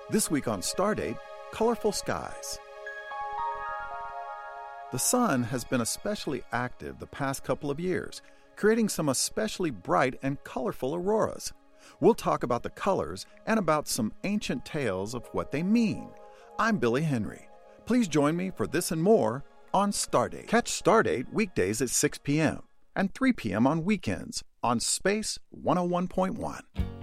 This week on Stardate, colorful skies. The sun has been especially active the past couple of years, creating some especially bright and colorful auroras. We'll talk about the colors and about some ancient tales of what they mean. I'm Billy Henry. Please join me for this and more on Stardate. Catch Stardate weekdays at 6 p.m. and 3 p.m. on weekends on Space 101.1.